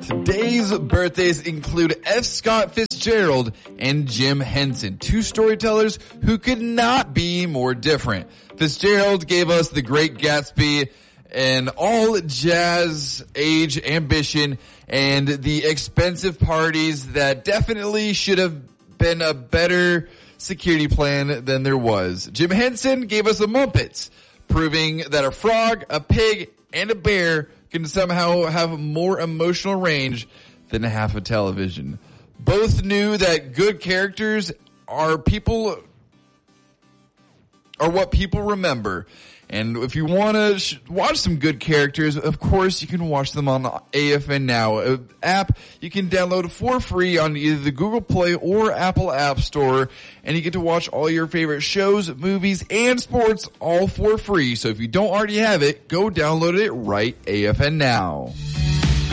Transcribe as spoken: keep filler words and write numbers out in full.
Today's birthdays include F. Scott Fitzgerald and Jim Henson, two storytellers who could not be more different. Fitzgerald gave us The Great Gatsby, an all jazz age ambition, and the expensive parties that definitely should have been a better security plan than there was. Jim Henson gave us The Muppets, proving that a frog, a pig, and a bear can somehow have more emotional range than half a television. Both knew that good characters are people, are what people remember. And if you want to sh- watch some good characters, of course, you can watch them on the A F N Now app. You can download for free on either the Google Play or Apple App Store. And you get to watch all your favorite shows, movies, and sports all for free. So if you don't already have it, go download it right A F N Now.